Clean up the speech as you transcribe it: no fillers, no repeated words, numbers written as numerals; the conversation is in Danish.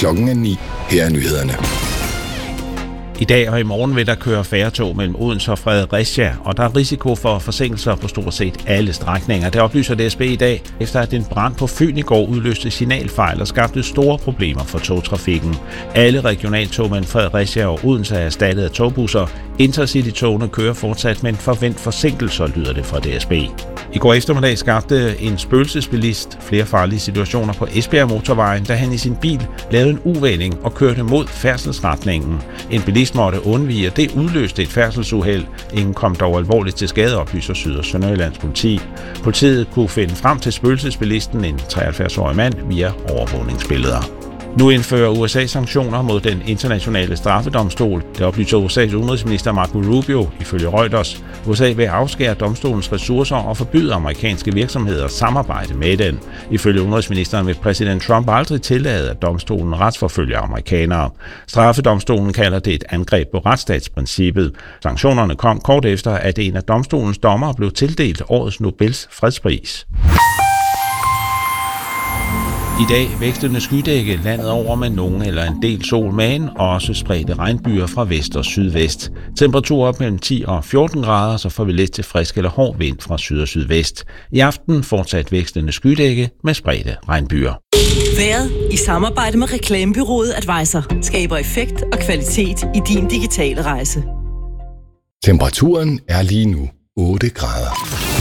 Klokken er 9. Her er nyhederne. I dag og i morgen vil der køre færre tog mellem Odense og Fredericia, og der er risiko for forsinkelser på stort set alle strækninger. Det oplyser DSB i dag, efter at en brand på Fyn i går udløste signalfejl og skabte store problemer for togtrafikken. Alle regionaltog mellem Fredericia og Odense er erstattet af togbusser. Intercity-togene kører fortsat, men forvent forsinkelser, lyder det fra DSB. I går eftermiddag skabte en spøgelsesbilist flere farlige situationer på Esbjerg Motorvejen, da han i sin bil lavede en uvending og kørte mod færdselsretningen. En bilist måtte undvige, og det udløste et færdselsuheld. Ingen kom dog alvorligt til skade, oplyser Syd- og Sønderjyllands politi. Politiet kunne finde frem til spøgelsesbilisten, en 73-årig mand, via overvågningsbilleder. Nu indfører USA sanktioner mod den internationale straffedomstol. Det oplyser USA's udenrigsminister Marco Rubio ifølge Reuters. USA vil afskære domstolens ressourcer og forbyde amerikanske virksomheder at samarbejde med den. Ifølge udenrigsministeren vil præsident Trump aldrig tillade, at domstolen retsforfølger amerikanere. Straffedomstolen kalder det et angreb på retsstatsprincippet. Sanktionerne kom kort efter, at en af domstolens dommere blev tildelt årets Nobels fredspris. I dag vækstende skydække landet over med nogen eller en del sol, men også spredte regnbyer fra vest og sydvest. Temperaturer op mellem 10 og 14 grader, så får vi lidt til frisk eller hård vind fra syd og sydvest. I aften fortsat vækstende skydække med spredte regnbyer. Vejret i samarbejde med reklamebureauet Advisor skaber effekt og kvalitet i din digitale rejse. Temperaturen er lige nu 8 grader.